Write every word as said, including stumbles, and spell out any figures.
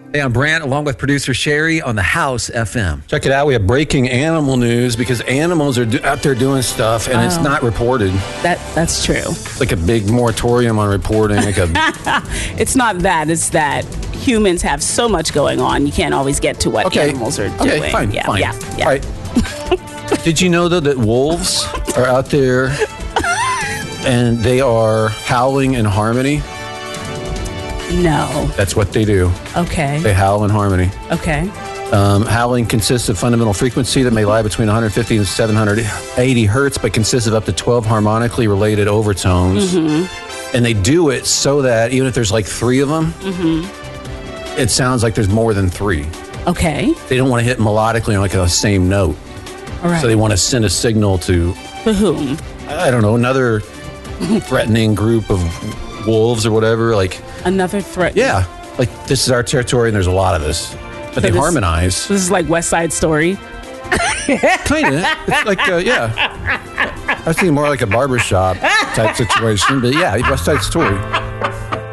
Hey, I'm Brant, along with producer Sherry on the House F M. Check it out. We have breaking animal news because animals are do- out there doing stuff and oh. it's not reported. That That's true. It's like a big moratorium on reporting. Like a it's not that. It's that humans have so much going on. You can't always get to what okay. animals are doing. Okay, fine, yeah, fine. Yeah, yeah. All right. Did you know, though, that wolves are out there and they are howling in harmony? No. That's what they do. Okay. They howl in harmony. Okay. Um, howling consists of fundamental frequency that may lie between one hundred fifty and seven hundred eighty hertz, but consists of up to twelve harmonically related overtones. Mm-hmm. And they do it so that even if there's like three of them, mm-hmm. it sounds like there's more than three. Okay. They don't want to hit melodically on like a same note. All right. So they want to send a signal to... To whom? I don't know, another threatening group of wolves or whatever, like... Another threat. Yeah. Like, this is our territory and there's a lot of this. But so they this, harmonize. This is like West Side Story? Kind of. It's like, uh, yeah. I was thinking more like a barbershop type situation. But yeah, West Side Story.